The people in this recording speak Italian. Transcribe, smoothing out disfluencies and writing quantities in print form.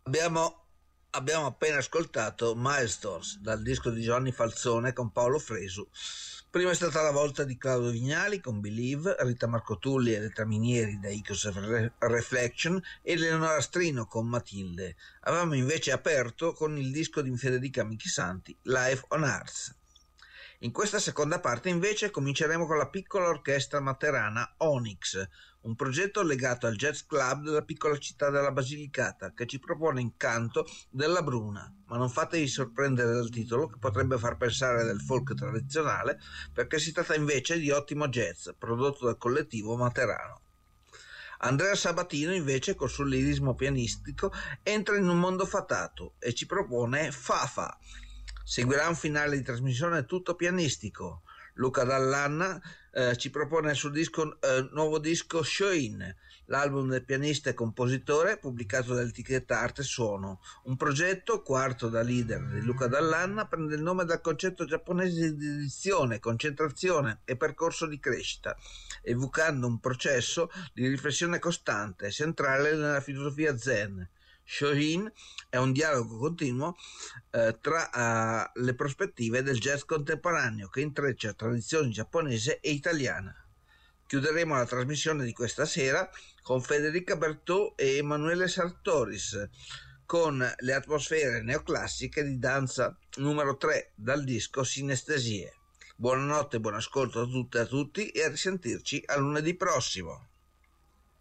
Abbiamo, abbiamo appena ascoltato Milestones dal disco di Giovanni Falzone con Paolo Fresu. Prima è stata la volta di Claudio Vignali con Believe, Rita Marcotulli e Elettra Minieri da Icos Reflection e Eleonora Strino con Matilde. Avevamo invece aperto con il disco di Federica Michisanti, Live on Arts. In questa seconda parte invece cominceremo con la piccola orchestra materana Onyx, un progetto legato al jazz club della piccola città della Basilicata che ci propone Incanto della Bruna, ma non fatevi sorprendere dal titolo che potrebbe far pensare del folk tradizionale, perché si tratta invece di ottimo jazz prodotto dal collettivo materano. Andrea Sabatino invece col suo lirismo pianistico entra in un mondo fatato e ci propone Fafa. Seguirà un finale di trasmissione tutto pianistico. Luca Dall'Anna ci propone il suo nuovo disco Shoin, l'album del pianista e compositore pubblicato dall'etichetta Arte Suono. Un progetto, quarto da leader di Luca Dall'Anna, prende il nome dal concetto giapponese di dedizione, concentrazione e percorso di crescita, evocando un processo di riflessione costante, centrale nella filosofia zen. Shoin è un dialogo continuo tra le prospettive del jazz contemporaneo che intreccia tradizione giapponese e italiana. Chiuderemo la trasmissione di questa sera con Federica Bertò e Emanuele Sartoris con le atmosfere neoclassiche di danza numero 3 dal disco Sinestesie. Buonanotte e buon ascolto a tutte e a tutti e a risentirci a lunedì prossimo.